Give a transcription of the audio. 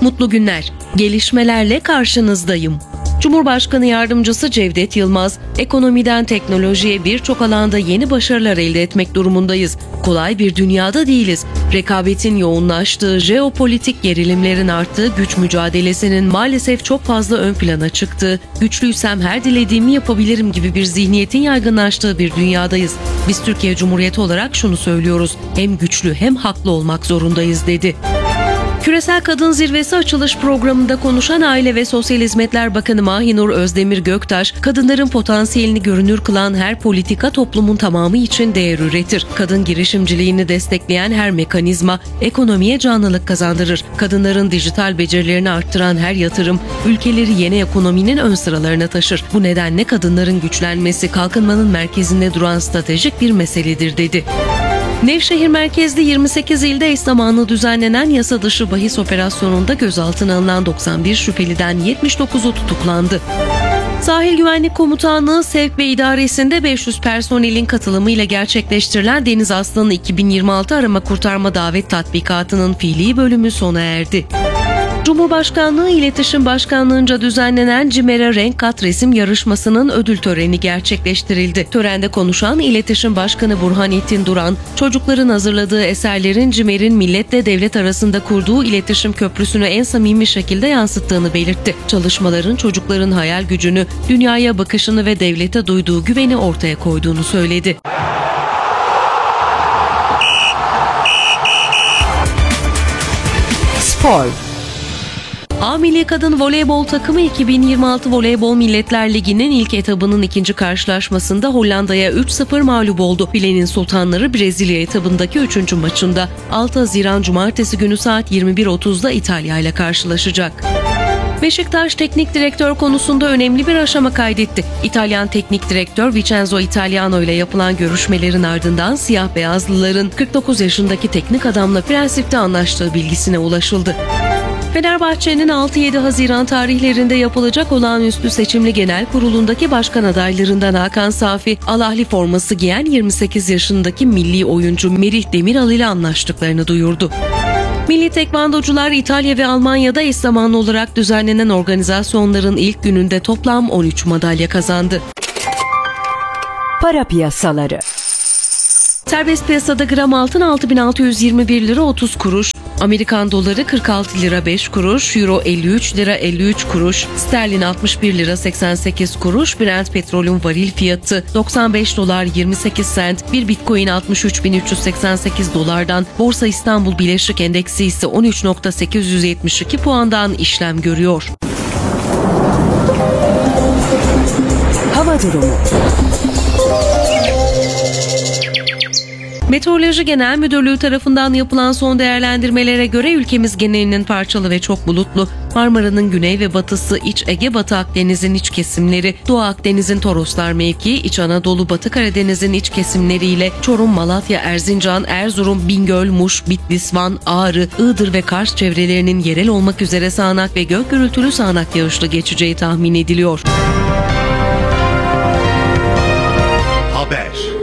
Mutlu günler. Gelişmelerle karşınızdayım. Cumhurbaşkanı Yardımcısı Cevdet Yılmaz, ekonomiden teknolojiye birçok alanda yeni başarılar elde etmek durumundayız. Kolay bir dünyada değiliz. Rekabetin yoğunlaştığı, jeopolitik gerilimlerin arttığı, güç mücadelesinin maalesef çok fazla ön plana çıktığı, güçlüysem her dilediğimi yapabilirim gibi bir zihniyetin yaygınlaştığı bir dünyadayız. Biz Türkiye Cumhuriyeti olarak şunu söylüyoruz, hem güçlü hem haklı olmak zorundayız dedi. Küresel Kadın Zirvesi açılış programında konuşan Aile ve Sosyal Hizmetler Bakanı Mahinur Özdemir Göktaş, kadınların potansiyelini görünür kılan her politika toplumun tamamı için değer üretir. Kadın girişimciliğini destekleyen her mekanizma ekonomiye canlılık kazandırır. Kadınların dijital becerilerini arttıran her yatırım, ülkeleri yeni ekonominin ön sıralarına taşır. Bu nedenle kadınların güçlenmesi, kalkınmanın merkezinde duran stratejik bir meseledir dedi. Nevşehir merkezli 28 ilde eş zamanlı düzenlenen yasa dışı bahis operasyonunda gözaltına alınan 91 şüpheliden 79'u tutuklandı. Sahil Güvenlik Komutanlığı Sevk ve İdaresi'nde 500 personelin katılımıyla gerçekleştirilen Deniz Aslanı 2026 arama kurtarma davet tatbikatının fiili bölümü sona erdi. Cumhurbaşkanlığı İletişim Başkanlığı'nca düzenlenen CİMER'e Renk Kat resim yarışmasının ödül töreni gerçekleştirildi. Törende konuşan İletişim Başkanı Burhanettin Duran, çocukların hazırladığı eserlerin CİMER'in milletle devlet arasında kurduğu iletişim köprüsünü en samimi şekilde yansıttığını belirtti. Çalışmaların çocukların hayal gücünü, dünyaya bakışını ve devlete duyduğu güveni ortaya koyduğunu söyledi. Spor. A Milli Kadın Voleybol takımı 2026 Voleybol Milletler Ligi'nin ilk etabının ikinci karşılaşmasında Hollanda'ya 3-0 mağlup oldu. Filenin Sultanları Brezilya etabındaki 3. maçında 6 Haziran Cumartesi günü saat 21.30'da İtalya ile karşılaşacak. Beşiktaş teknik direktör konusunda önemli bir aşama kaydetti. İtalyan teknik direktör Vincenzo Italiano ile yapılan görüşmelerin ardından siyah beyazlıların 49 yaşındaki teknik adamla prensipte anlaştığı bilgisine ulaşıldı. Fenerbahçe'nin 6-7 Haziran tarihlerinde yapılacak olağanüstü seçimli genel kurulundaki başkan adaylarından Hakan Safi, Al Ahly forması giyen 28 yaşındaki milli oyuncu Merih Demiral ile anlaştıklarını duyurdu. Milli tekvandocular İtalya ve Almanya'da eş zamanlı olarak düzenlenen organizasyonların ilk gününde toplam 13 madalya kazandı. Para piyasaları. Serbest piyasada gram altın 6.621 lira 30 kuruş, Amerikan doları 46 lira 5 kuruş, Euro 53 lira 53 kuruş, sterlin 61 lira 88 kuruş, Brent petrolün varil fiyatı 95 dolar 28 sent, bir Bitcoin 63.388 dolardan, Borsa İstanbul Bileşik Endeksi ise 13.872 puandan işlem görüyor. Hava durumu. Meteoroloji Genel Müdürlüğü tarafından yapılan son değerlendirmelere göre ülkemiz genelinin parçalı ve çok bulutlu, Marmara'nın güney ve batısı, İç Ege, Batı Akdeniz'in iç kesimleri, Doğu Akdeniz'in Toroslar mevkii, İç Anadolu, Batı Karadeniz'in iç kesimleriyle Çorum, Malatya, Erzincan, Erzurum, Bingöl, Muş, Bitlis, Van, Ağrı, Iğdır ve Kars çevrelerinin yerel olmak üzere sağanak ve gök gürültülü sağanak yağışlı geçeceği tahmin ediliyor. Haber.